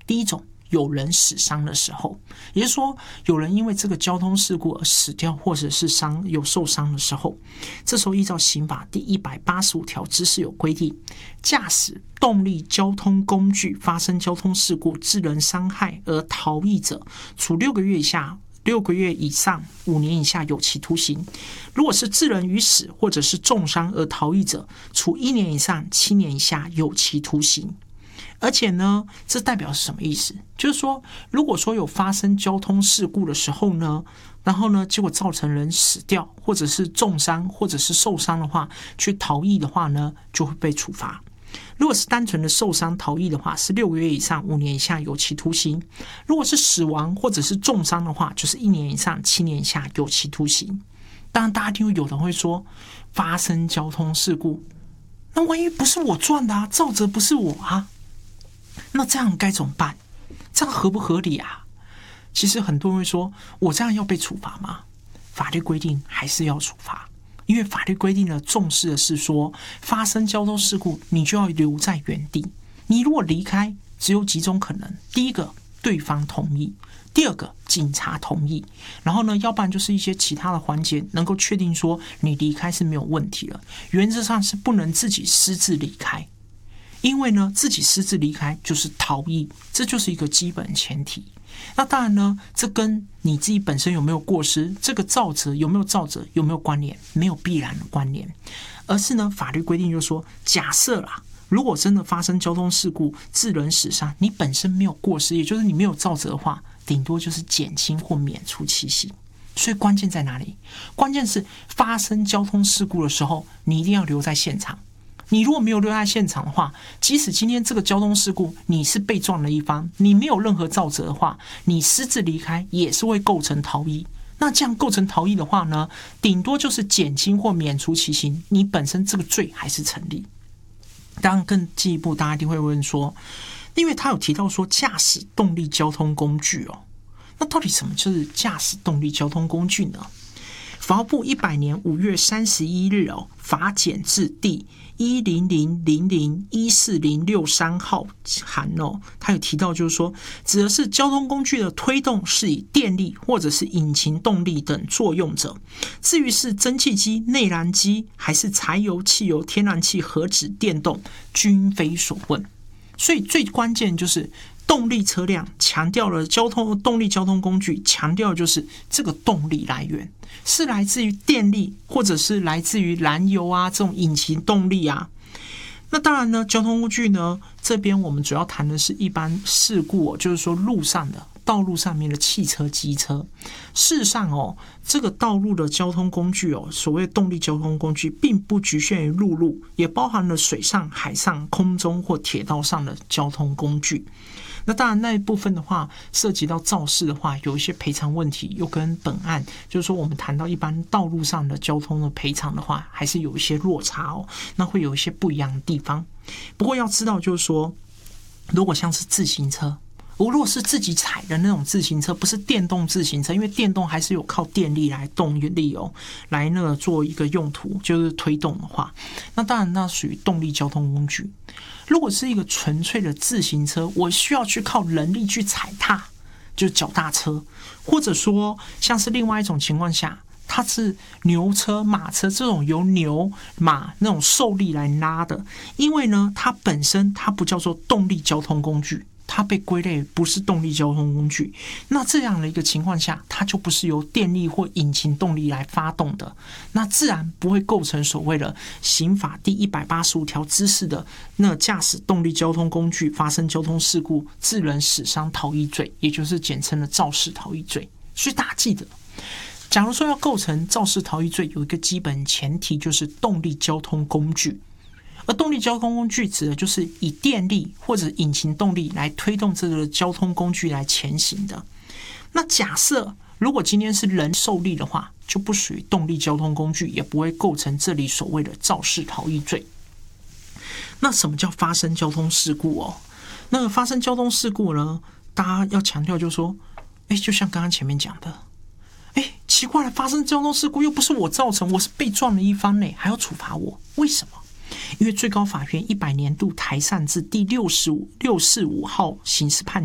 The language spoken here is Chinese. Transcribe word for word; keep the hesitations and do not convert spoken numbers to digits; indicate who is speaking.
Speaker 1: 第一种，有人死伤的时候，也就是说有人因为这个交通事故而死掉或者是伤有受伤的时候，这时候依照刑法第一百八十五条之四有规定，驾驶动力交通工具发生交通事故致人伤害而逃逸者，处六个月以下六个月以上五年以下有期徒刑；如果是致人于死或者是重伤而逃逸者，处一年以上七年以下有期徒刑。而且呢，这代表是什么意思？就是说，如果说有发生交通事故的时候呢，然后呢，结果造成人死掉，或者是重伤，或者是受伤的话，去逃逸的话呢，就会被处罚。如果是单纯的受伤逃逸的话，是六个月以上五年以下有期徒刑；如果是死亡或者是重伤的话，就是一年以上七年以下有期徒刑。当然，大家听有人会说，发生交通事故，那万一不是我撞的啊，肇责不是我啊？那这样该怎么办？这样合不合理啊？其实很多人会说，我这样要被处罚吗？法律规定还是要处罚，因为法律规定呢，重视的是说，发生交通事故，你就要留在原地。你如果离开，只有几种可能：第一个，对方同意；第二个，警察同意；然后呢，要不然就是一些其他的环节能够确定说你离开是没有问题了。原则上是不能自己私自离开。因为呢，自己私自离开就是逃逸，这就是一个基本前提。那当然呢，这跟你自己本身有没有过失，这个肇责有没有肇责有没有关联，没有必然的关联，而是呢，法律规定就是说，假设啦，如果真的发生交通事故致人死伤，你本身没有过失，也就是你没有肇责的话，顶多就是减轻或免除其刑。所以关键在哪里？关键是发生交通事故的时候，你一定要留在现场。你如果没有留在现场的话，即使今天这个交通事故你是被撞的一方，你没有任何肇责的话，你私自离开也是会构成逃逸。那这样构成逃逸的话呢，顶多就是减轻或免除其刑，你本身这个罪还是成立。当然更进一步，大家一定会问说，因为他有提到说驾驶动力交通工具哦，那到底什么就是驾驶动力交通工具呢？法务部一百年五月三十一日哦，法检字第一零零零零一四零六三号函哦，他有提到就是说，指的是交通工具的推动是以电力或者是引擎动力等作用者，至于是蒸汽机、内燃机还是柴油、汽油、天然气、核子电动，均非所问。所以最关键就是动力车辆强调了交通动力交通工具，强调的就是这个动力来源是来自于电力，或者是来自于燃油啊这种引擎动力啊。那当然呢，交通工具呢这边我们主要谈的是一般事故哦，就是说路上的道路上面的汽车、机车。事实上哦，这个道路的交通工具哦，所谓动力交通工具，并不局限于陆路，也包含了水上、海上、空中或铁道上的交通工具。那当然那一部分的话，涉及到肇事的话，有一些赔偿问题，又跟本案就是说我们谈到一般道路上的交通的赔偿的话，还是有一些落差哦，那会有一些不一样的地方。不过要知道就是说，如果像是自行车，如果是自己踩的那种自行车，不是电动自行车，因为电动还是有靠电力来动力哦，来那个做一个用途，就是推动的话，那当然那属于动力交通工具。如果是一个纯粹的自行车，我需要去靠人力去踩踏，就是脚踏车，或者说像是另外一种情况下，它是牛车、马车这种由牛马那种受力来拉的，因为呢，它本身它不叫做动力交通工具，它被归类不是动力交通工具。那这样的一个情况下，它就不是由电力或引擎动力来发动的，那自然不会构成所谓的刑法第一百八十五条之四的那驾驶动力交通工具发生交通事故致人死伤逃逸罪，也就是简称的肇事逃逸罪。所以大家记得，假如说要构成肇事逃逸罪，有一个基本前提就是动力交通工具。而动力交通工具指的就是以电力或者引擎动力来推动这个交通工具来前行的。那假设如果今天是人受力的话，就不属于动力交通工具，也不会构成这里所谓的肇事逃逸罪。那什么叫发生交通事故哦？那个发生交通事故呢，大家要强调就是说，哎，就像刚刚前面讲的，哎，奇怪了，发生交通事故又不是我造成，我是被撞的一方呢，还要处罚我，为什么？因为最高法院一百年度台上字第六十五六四五号刑事判